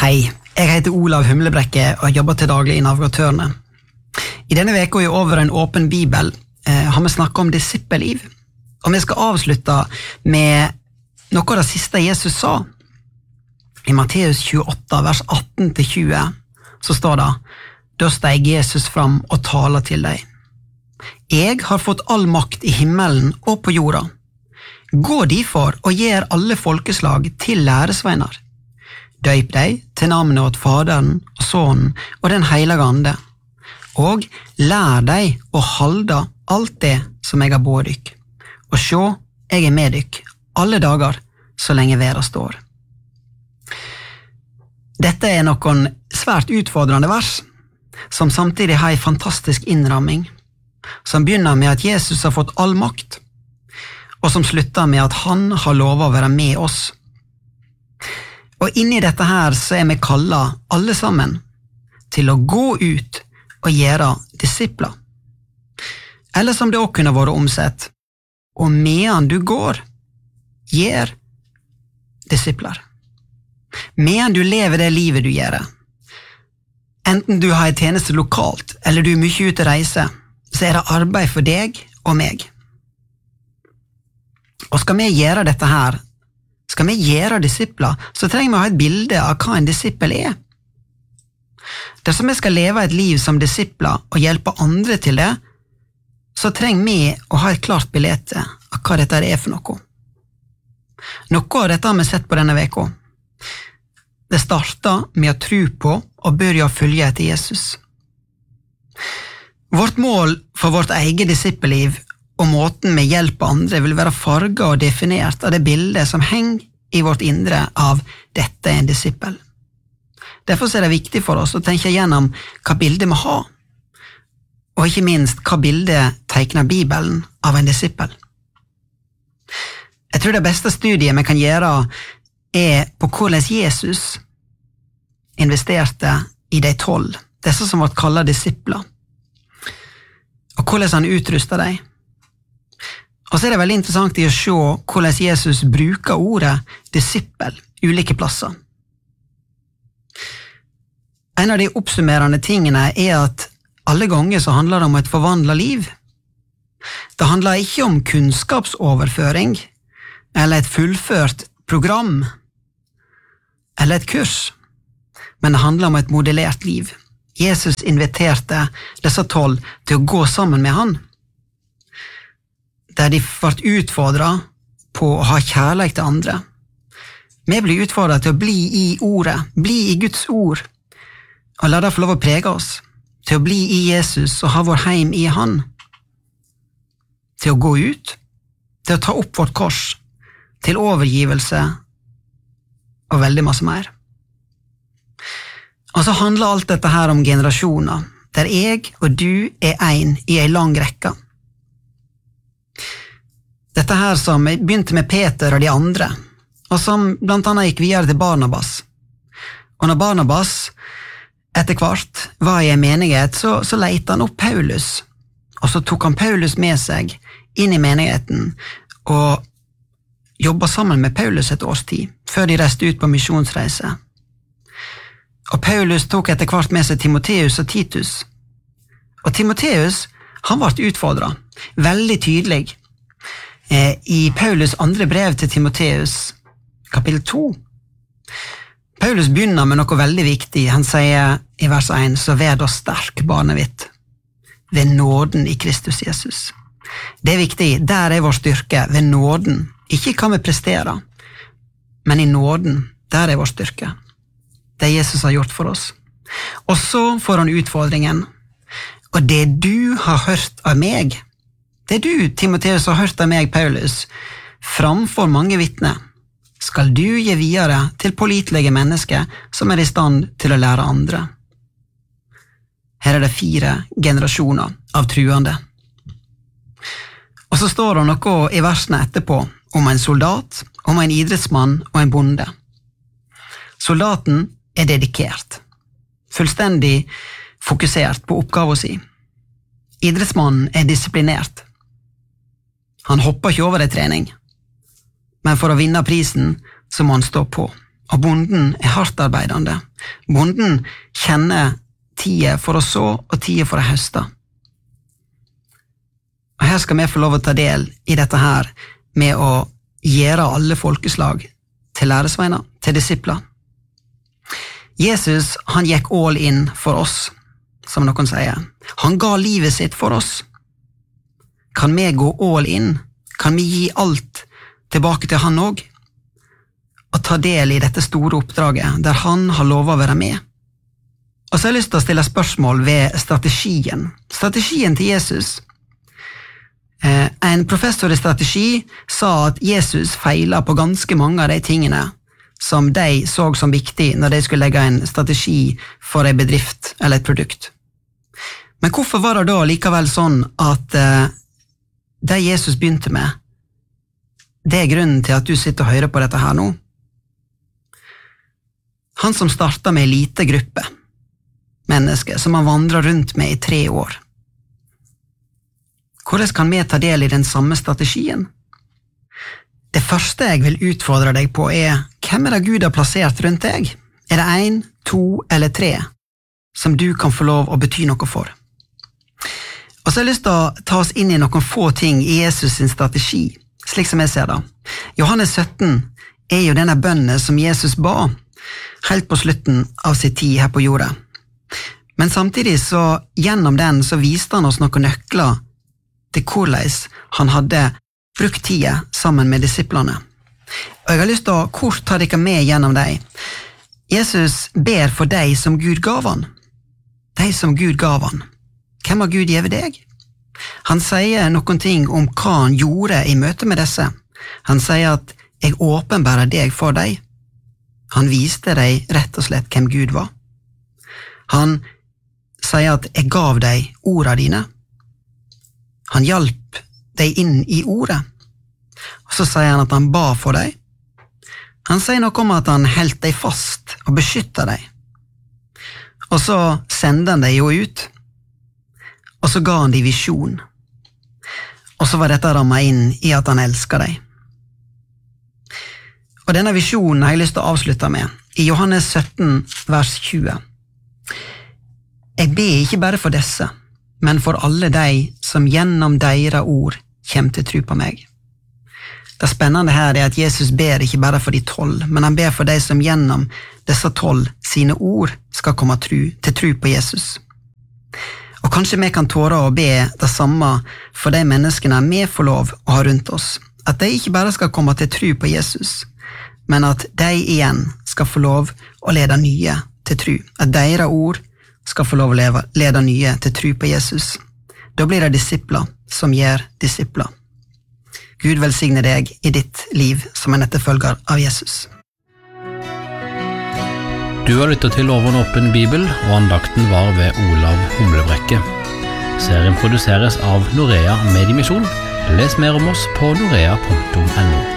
Hei, jeg heter Olav Humlebrekke og jobber til daglig i Navigatørene. I denne veka i Over en åpen bibel har vi snakket om disippelliv, og vi skal avslutte med noe av det siste Jesus sa. I Matteus 28, vers 18-20, så står det: Da steg Jesus fram og taler til deg. Jeg har fått all makt i himmelen og på jorda. Gå derfor og gjør alle folkeslag til læresveiner. Døyp deg til navnet åt Faderen og Sønnen og den Heilige Ande, og lær deg å halde alt det som jeg har båret dykk. Og sjå, jeg er med dykk alle dager så lenge verden står. Dette er noen svært utfordrende vers, som samtidig har en fantastisk innramming, som begynner med at Jesus har fått all makt, og som slutter med at han har lovet å være med oss. Og inni dette her så er vi kallet alle sammen til å gå ut og gjøre disipler. Eller som det også kunne vært omsett: og medan du går, gjør disipler. Medan du lever det livet du gjør, enten du har en tjeneste lokalt eller du er mye ute å reise, så er det arbeid for deg og meg. Og skal vi gjøre dette her, skal vi gjøre disipler, så trenger vi å ha et bilde av hva en disippel er. Dersom vi skal leve et liv som disipler og hjelpe andre til det, så trenger vi å ha et klart bilde av hva dette er for noe. Noe av dette har vi sett på denne veka. Det starter med å tro på og begynne å følge etter Jesus. Vårt mål for vårt eget disippelliv og måten vi hjelper andre vil være farget og definert av det bildet som henger i vårt indre av dette er en disippel. Derfor er det viktig for oss å tenke gjennom hva bildet vi har, og ikke minst hva bildet tegner Bibelen av en disippel. Jeg tror det beste studiet vi kan gjøre er på hvordan Jesus investerte i de 12, disse som ble kallet disipler, og hvordan han utrustet dem. Og så er det veldig interessant å se hvordan Jesus bruker ordet disippel ulike plasser. En av de oppsummerende tingene er at alle ganger så handler det om et forvandlet liv. Det handler ikke om kunnskapsoverføring, eller et fullført program, eller et kurs, men det handler om et modellert liv. Jesus inviterte disse 12 til å gå sammen med han, der de ble utfordret på å ha kjærlighet til andre. Vi blir utfordret til å bli i ordet, bli i Guds ord, og la det få lov å prege oss, til å bli i Jesus og ha vår heim i han, til å gå ut, til å ta opp vårt kors, til overgivelse og veldig masse mer. Og så handler alt dette her om generasjoner, der jeg og du er en i en lang rekke. Dette her som begynte med Peter og de andre, og som blant annet gikk videre til Barnabas. Og når Barnabas etter hvert var i en menighet, så lette han opp Paulus, og så tok han Paulus med seg inn i menigheten, og jobbet sammen med Paulus et års tid, før de reiste ut på misjonsreise. Og Paulus tok etter hvert med seg Timoteus og Titus. Og Timoteus, han ble utfordret, veldig tydelig, i Paulus andre brev til Timoteus, kapittel 2. Paulus begynner med noe veldig viktig. Han sier i vers 1, så vær da sterk, barnet mitt, ved nåden i Kristus Jesus. Det er viktig, der er vår styrke, ved nåden. Ikke hva vi presterer, men i nåden, der er vår styrke. Det Jesus har gjort for oss. Og så får han utfordringen, og det du har hørt av meg, det du, Timoteus, har hørt av meg, Paulus, framfor mange vittner, skal du gi videre til pålitelige mennesker som er i stand til å lære andre. Her er det 4 generasjoner av truende. Og så står det noe i versene etterpå om en soldat, om en idrettsmann og en bonde. Soldaten er dedikert, fullstendig fokusert på oppgaven sin. Idrettsmannen er disiplinert. Han hopper ikke over det trening, men for å vinne prisen så må han stå på. Og bonden er hardt arbeidende. Bonden kjenner tida for å så og tida for å høste. Og her skal vi få lov å ta del i dette her med å gjøre alle folkeslag til læresveiner, til disipler. Jesus, han gikk all in for oss, som noen sier. Han ga livet sitt for oss. Kan vi gå all in? Kan vi gi alt tilbake til han også? Og ta del i dette store oppdraget, der han har lovet å være med? Og så har jeg lyst til å stille spørsmål ved strategien. Strategien til Jesus. En professor i strategi sa at Jesus feilet på ganske mange av de tingene som de så som viktig når de skulle legge en strategi for en bedrift eller et produkt. Men hvorfor var det da likevel sånn at det Jesus begynte med, det er grunnen til at du sitter og hører på dette her nå? Han som startet med en liten gruppe mennesker som han vandret rundt med i 3 år. Hvordan kan vi ta del i den samme strategien? Det første jeg vil utfordre deg på er, hvem er det Gud har plassert rundt deg? Er det 1, 2 eller 3 som du kan få lov å bety noe for? Og så har jeg lyst til å ta oss inn i noen få ting i Jesus sin strategi, slik som jeg ser det. Johannes 17 er jo denne bønnen som Jesus ba, helt på slutten av sin tid her på jorda. Men samtidig så, gjennom den, så viste han oss noen nøkler til hvordan han hadde brukt tida sammen med disiplene. Og jeg har lyst til å kort ta dere med gjennom deg. Jesus ber for deg som Gud gav han. De som Gud gav han. Hvem har Gud givet deg? Han sier noen ting om hva han gjorde i møte med disse. Han sier at jeg åpenbærer deg for deg. Han viste deg rett og slett hvem Gud var. Han sier at jeg gav deg ordene dine. Han hjalp deg inn i ordet. Og så sier han at han ba for deg. Han sier noe om at han helt deg fast og beskytter deg. Og så sender han deg jo ut. Og så ga han deg visjon. Og så var dette rammet inn i at han elsker deg. Og denne visjonen har jeg lyst til å avslutte med. I Johannes 17, vers 20. Jeg ber ikke bare for disse, men for alle de som gjennom deres ord kommer til tro på meg. Det spennende her er at Jesus ber ikke bare for de 12, men han ber for de som gjennom disse 12 sine ord skal komme til tro på Jesus. Og kanskje vi kan tåre å be det samme for de menneskene vi får lov å ha rundt oss. At de ikke bare skal komme til tro på Jesus, men at de igjen skal få lov å lede nye til tro. At deres ord skal få lov å lede nye til tro på Jesus. Da blir det disipler som gjør disipler. Gud velsigne deg i ditt liv som en etterfølger av Jesus. Du har lyttet til Over en åpen bibel, og andakten var ved Olav Humlebrekke. Serien produseres av Norea Mediemisjon. Les mer om oss på norea.no.